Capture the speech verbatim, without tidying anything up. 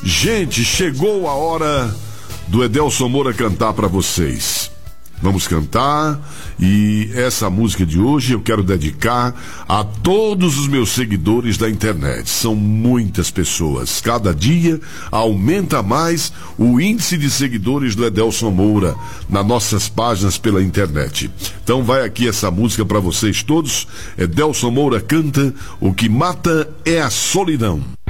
Gente, chegou a hora do Edelson Moura cantar para vocês. Vamos cantar, e essa música de hoje eu quero dedicar a todos os meus seguidores da internet. São muitas pessoas. Cada dia aumenta mais o índice de seguidores do Edelson Moura nas nossas páginas pela internet. Então vai aqui essa música para vocês todos. Edelson Moura canta: O que mata é a solidão.